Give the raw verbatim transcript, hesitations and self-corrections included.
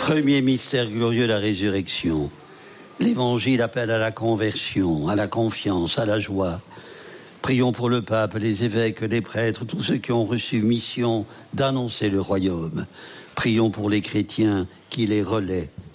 Premier mystère glorieux, la résurrection. L'Évangile appelle à la conversion, à la confiance, à la joie. Prions pour le pape, les évêques, les prêtres, tous ceux qui ont reçu mission d'annoncer le royaume. Prions pour les chrétiens qui les relaient.